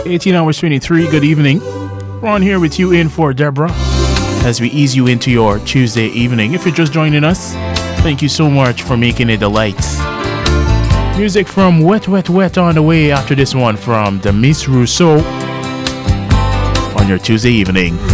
18 hours 23. Good evening. Ron here with you in for Deborah as we ease you into your Tuesday evening. If you're just joining us, thank you so much for making it a delight. Music from Wet Wet Wet on the way after this one from the Miss Rousseau on your Tuesday evening.